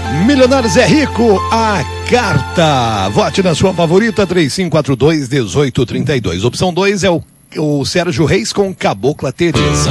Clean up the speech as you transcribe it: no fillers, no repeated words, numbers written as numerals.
Milionários é Rico, a carta. Vote na sua favorita, 3542-1832. Opção 2 é o Sérgio Reis com Cabocla Teresa.